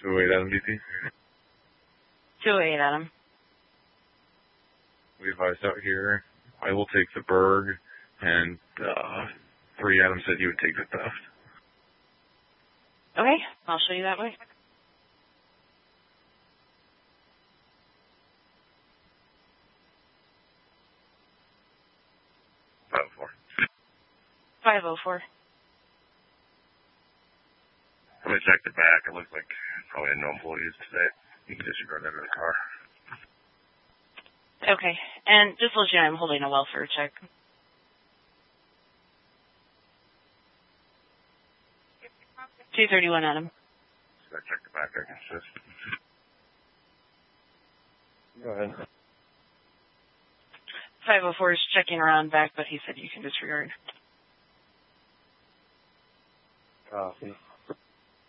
208 Adam DC. 208 Adam. We advised out here. I will take the Berg, and 3 Adam said you would take the theft. Okay, I'll show you that way. Five 504. Let me check the back. It looks like probably no employees today. You can disregard that in the car. Okay, and just let you know I'm holding a welfare check. $231 Adam. Should I check the back? I can assist. Go ahead. 504 is checking around back, but he said you can disregard. Copy.